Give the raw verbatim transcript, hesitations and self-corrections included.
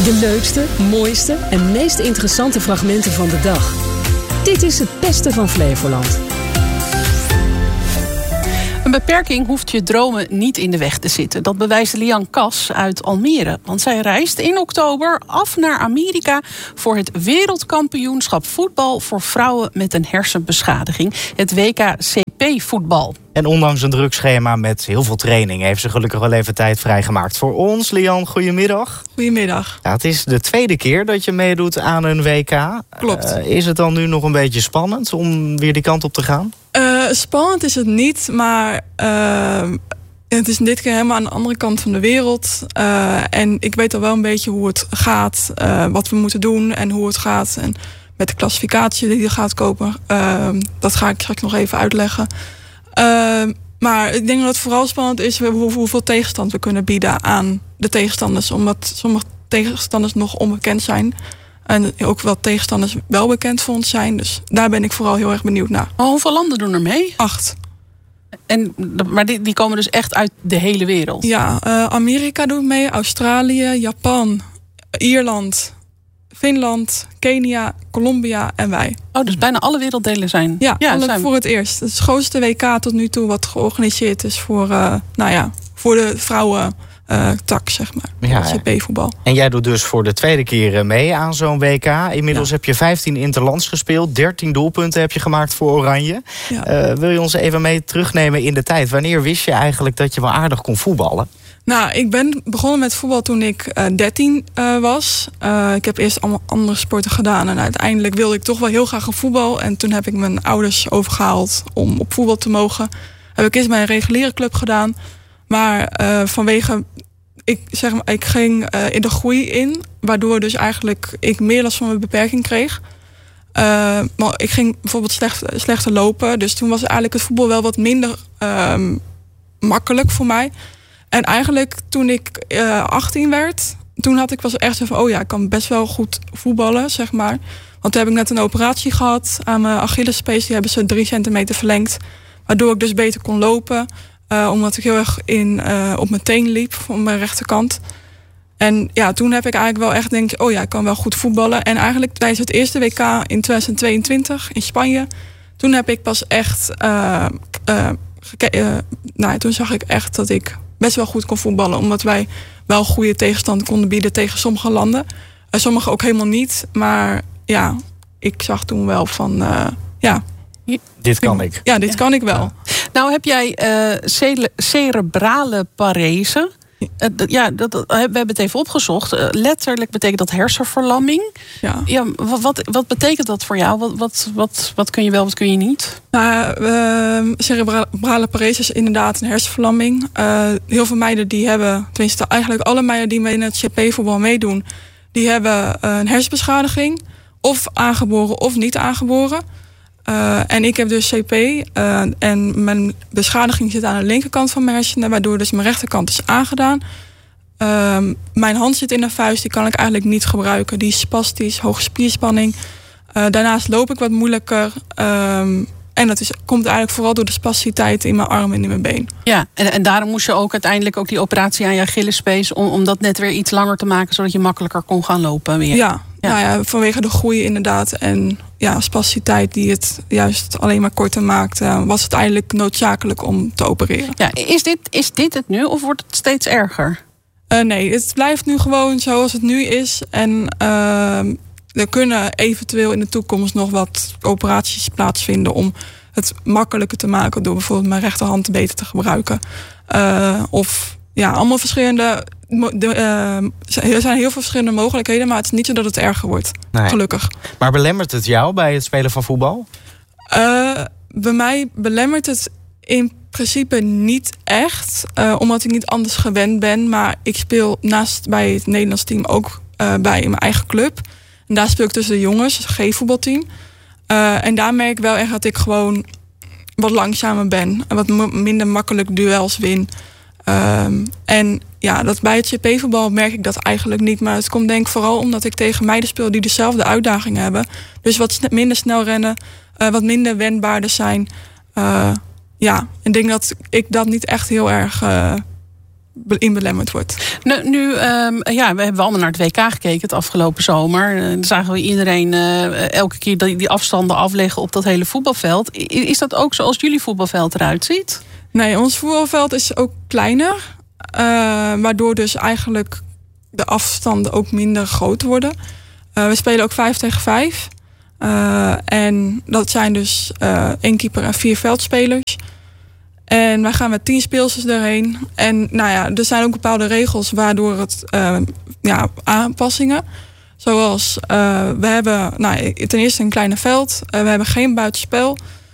De leukste, mooiste en meest interessante fragmenten van de dag. Dit is het beste van Flevoland. Een beperking hoeft je dromen niet in de weg te zitten. Dat bewijst Lian Kas uit Almere. Want zij reist in oktober af naar Amerika voor het wereldkampioenschap voetbal voor vrouwen met een hersenbeschadiging. Het W K C P-voetbal. En ondanks een druk schema met heel veel training heeft ze gelukkig wel even tijd vrijgemaakt voor ons. Lian, goedemiddag. Goedemiddag. Ja, het is de tweede keer dat je meedoet aan een W K. Klopt. Uh, is het dan nu nog een beetje spannend om weer die kant op te gaan? Uh, spannend is het niet, maar uh, het is dit keer helemaal aan de andere kant van de wereld. Uh, en ik weet al wel een beetje hoe het gaat, uh, wat we moeten doen en hoe het gaat. En met de klassificatie die je gaat kopen, uh, dat ga ik straks nog even uitleggen. Uh, maar ik denk dat het vooral spannend is hoe, hoeveel tegenstand we kunnen bieden aan de tegenstanders. Omdat sommige tegenstanders nog onbekend zijn. En ook wel tegenstanders wel bekend voor ons zijn. Dus daar ben ik vooral heel erg benieuwd naar. Maar hoeveel landen doen er mee? Acht. En, maar die, die komen dus echt uit de hele wereld? Ja, uh, Amerika doet mee, Australië, Japan, Ierland, Finland, Kenia, Colombia en wij. Oh, dus bijna alle werelddelen zijn... Ja, ja alle zijn... voor het eerst. Het is het grootste W K tot nu toe wat georganiseerd is voor, uh, nou ja, voor de vrouwen... Uh, tak, zeg maar. Ja, C P-voetbal. En jij doet dus voor de tweede keer mee aan zo'n W K. Inmiddels ja. heb je vijftien interlands gespeeld. dertien doelpunten heb je gemaakt voor Oranje. Ja. Uh, wil je ons even mee terugnemen in de tijd? Wanneer wist je eigenlijk dat je wel aardig kon voetballen? Nou, ik ben begonnen met voetbal toen ik uh, dertien uh, was. Uh, ik heb eerst allemaal andere sporten gedaan. En uiteindelijk wilde ik toch wel heel graag een voetbal. En toen heb ik mijn ouders overgehaald om op voetbal te mogen. Heb ik eerst bij een reguliere club gedaan. Maar uh, vanwege, ik, zeg maar, ik ging uh, in de groei in, waardoor dus eigenlijk ik meer last van mijn beperking kreeg. Uh, maar ik ging bijvoorbeeld slecht, slechter lopen, dus toen was eigenlijk het voetbal wel wat minder uh, makkelijk voor mij. En eigenlijk toen ik uh, achttien werd, toen had ik was echt zo van, oh ja, ik kan best wel goed voetballen, zeg maar. Want toen heb ik net een operatie gehad aan mijn Achillespees, die hebben ze drie centimeter verlengd, waardoor ik dus beter kon lopen. Uh, omdat ik heel erg in, uh, op mijn teen liep, op mijn rechterkant. En ja, toen heb ik eigenlijk wel echt denk, oh ja, ik kan wel goed voetballen. En eigenlijk tijdens het eerste W K in twintig tweeëntwintig in Spanje, toen heb ik pas echt, uh, uh, geke- uh, nou, toen zag ik echt dat ik best wel goed kon voetballen. Omdat wij wel goede tegenstand konden bieden tegen sommige landen. Uh, sommige ook helemaal niet. Maar ja, ik zag toen wel van, uh, ja... Dit kan ik. Ja, dit ja. kan ik wel. Ja. Nou heb jij uh, cere- cerebrale parese. Uh, d- ja, dat, dat, we hebben het even opgezocht. Uh, letterlijk betekent dat hersenverlamming. Ja. Ja, wat, wat, wat betekent dat voor jou? Wat, wat, wat, wat kun je wel, wat kun je niet? Nou, uh, cerebrale parese is inderdaad een hersenverlamming. Uh, heel veel meiden die hebben, tenminste eigenlijk alle meiden die in het C P-voetbal meedoen, die hebben uh, een hersenbeschadiging. Of aangeboren of niet aangeboren. Uh, en ik heb dus C P uh, en mijn beschadiging zit aan de linkerkant van mijn hersenen, waardoor dus mijn rechterkant is aangedaan. Uh, mijn hand zit in een vuist, die kan ik eigenlijk niet gebruiken. Die is spastisch, hoge spierspanning. Uh, daarnaast loop ik wat moeilijker. Uh, en dat is, komt eigenlijk vooral door de spasticiteit in mijn arm en in mijn been. Ja, en, en daarom moest je ook uiteindelijk ook die operatie aan je Achillespees om, om dat net weer iets langer te maken, zodat je makkelijker kon gaan lopen weer. Ja, ja. Nou ja, vanwege de groei inderdaad en ja, spasticiteit die het juist alleen maar korter maakt, uh, was het eigenlijk noodzakelijk om te opereren. Ja, is dit, is dit het nu of wordt het steeds erger? Uh, nee, het blijft nu gewoon zoals het nu is. En uh, er kunnen eventueel in de toekomst nog wat operaties plaatsvinden om het makkelijker te maken door bijvoorbeeld mijn rechterhand beter te gebruiken. Uh, of ja, allemaal verschillende. De, uh, er zijn heel veel verschillende mogelijkheden, maar het is niet zo dat het erger wordt. Nee. Gelukkig. Maar belemmert het jou bij het spelen van voetbal? Uh, bij mij belemmert het in principe niet echt. Uh, omdat ik niet anders gewend ben. Maar ik speel naast bij het Nederlands team ook uh, bij in mijn eigen club. En daar speel ik tussen de jongens, het G-voetbalteam. Uh, en daar merk ik wel echt dat ik gewoon wat langzamer ben. En wat m- minder makkelijk duels win. Um, en ja, dat bij het C P-voetbal merk ik dat eigenlijk niet. Maar het komt denk ik vooral omdat ik tegen meiden speel die dezelfde uitdagingen hebben. Dus wat sne- minder snel rennen, uh, wat minder wendbaarder zijn. Uh, ja, ik denk dat ik dat niet echt heel erg uh, in belemmerd wordt. Nu, nu um, ja, we hebben allemaal naar het W K gekeken het afgelopen zomer. Uh, dan zagen we iedereen uh, elke keer die, die afstanden afleggen op dat hele voetbalveld. Is dat ook zoals jullie voetbalveld eruit ziet? Nee, ons voetbalveld is ook kleiner. Uh, waardoor dus eigenlijk de afstanden ook minder groot worden. Uh, we spelen ook vijf tegen vijf. Uh, en dat zijn dus uh, één keeper en vier veldspelers. En wij gaan met tien speelsters erheen. En nou ja, er zijn ook bepaalde regels waardoor het uh, ja, aanpassingen. Zoals uh, we hebben nou, ten eerste een kleine veld. Uh, we hebben geen buitenspel.